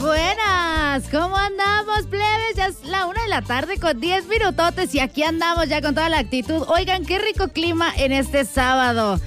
buenas. ¿Cómo andamos, plebes? Ya es la 1:00 con 10 minutotes y aquí andamos ya con toda la actitud. Oigan, qué rico clima en este sábado.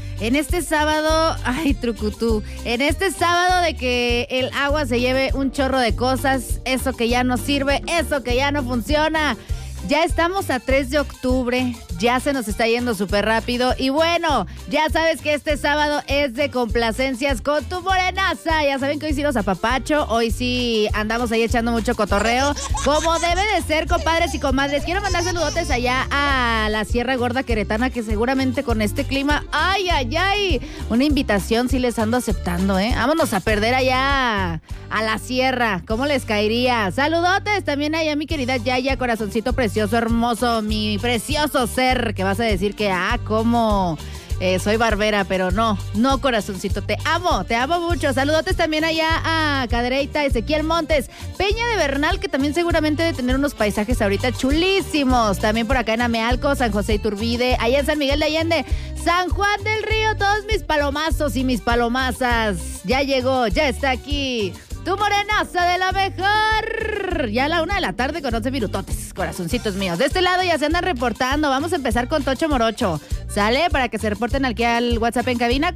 Ay, trucutú. En este sábado de que el agua se lleve un chorro de cosas, eso que ya no sirve, eso que ya no funciona. Ya estamos a 3 de octubre, ya se nos está yendo súper rápido. Y bueno, ya sabes que este sábado es de complacencias con tu morenaza. Ya saben que hoy sí los apapacho, hoy sí andamos ahí echando mucho cotorreo, como debe de ser, compadres y comadres. Quiero mandar saludotes allá a la Sierra Gorda Queretana, que seguramente con este clima, ay, una invitación sí les ando aceptando, Vámonos a perder allá a la sierra, ¿cómo les caería? Saludotes también allá a mi querida Yaya, corazoncito precioso, hermoso, mi precioso ser, que vas a decir que, cómo soy barbera, pero no, corazoncito, te amo mucho. Saludotes también allá a Cadereyta, Ezequiel Montes, Peña de Bernal, que también seguramente debe tener unos paisajes ahorita chulísimos. También por acá en Amealco, San José Iturbide, allá en San Miguel de Allende, San Juan del Río, todos mis palomazos y mis palomazas. Ya llegó, ya está aquí tu morenaza de la mejor. Ya a la 1:00 con 11 minutotes, corazoncitos míos. De este lado ya se andan reportando. Vamos a empezar con Tocho Morocho. ¿Sale? Para que se reporten aquí al WhatsApp en cabina,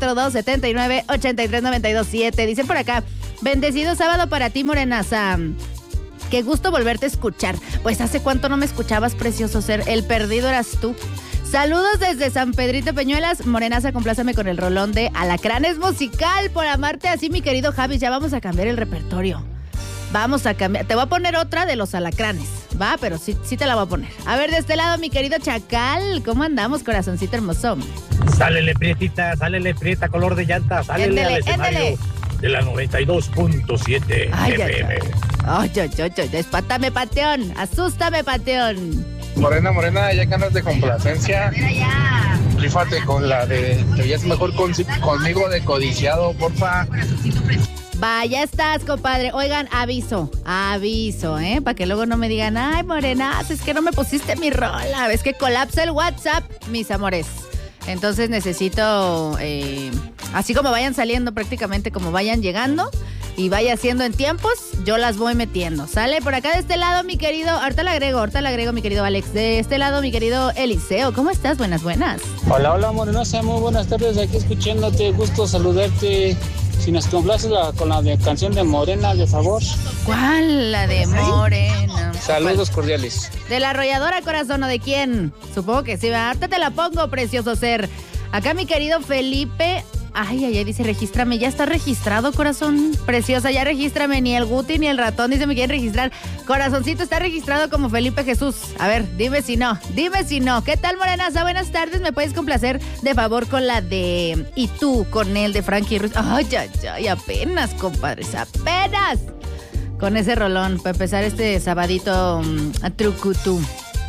442-79-83-92-7. Dicen por acá, bendecido sábado para ti, morenaza. Qué gusto volverte a escuchar. Pues hace cuánto no me escuchabas, precioso ser. El perdido eras tú. Saludos desde San Pedrito Peñuelas. Morenaza, complázame con el rolón de Alacranes Musical, por amarte así, mi querido Javis. Ya vamos a cambiar el repertorio. Vamos a cambiar. Te voy a poner otra de los Alacranes, ¿va? Pero sí te la voy a poner. A ver, de este lado, mi querido Chacal. ¿Cómo andamos, corazoncito hermoso? Sálele, prieta, color de llanta. Sálele al escenario de la 92.7 FM. Ay, espántame, Panteón. Asústame, Panteón. Morena, ya que andas de complacencia, rífate con la de que ya es mejor conmigo de codiciado, porfa. Vaya estás, compadre. Oigan, aviso, para que luego no me digan, ay, Morena, es que no me pusiste mi rola, ves que colapsa el WhatsApp, mis amores. Entonces necesito, así como vayan saliendo, prácticamente como vayan llegando y vaya haciendo en tiempos, yo las voy metiendo. ¿Sale? Por acá de este lado, mi querido, ahorita le agrego, mi querido Alex. De este lado, mi querido Eliseo. ¿Cómo estás? Buenas. Hola, Morenosa, muy buenas tardes, aquí escuchándote, gusto saludarte. Si nos complaces con la canción de Morena, de favor. ¿Cuál? La de Morena. Saludos cordiales. ¿De la arrolladora, corazón, o de quién? Supongo que sí, ahorita te la pongo, precioso ser. Acá mi querido Felipe. Ay, dice, regístrame. Ya está registrado, corazón preciosa, ya regístrame. Ni el Guti ni el ratón dice me quieren registrar. Corazoncito está registrado como Felipe Jesús. A ver, dime si no. ¿Qué tal, morenaza? Buenas tardes, ¿me puedes complacer de favor con la de Y tú, con el de Frankie Ruiz? Ay, apenas, compadres, apenas. Con ese rolón, para empezar este sabadito a trucutú.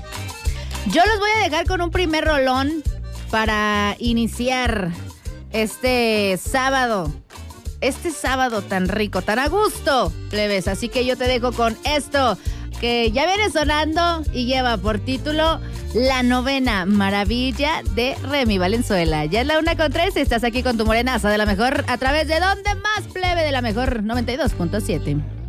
Yo los voy a dejar con un primer rolón para iniciar este sábado tan rico, tan a gusto, plebes. Así que yo te dejo con esto, que ya viene sonando y lleva por título La Novena Maravilla de Remy Valenzuela. Ya es la 1:03, estás aquí con tu morenaza de la mejor, a través de ¿dónde más, plebe? De la mejor 92.7.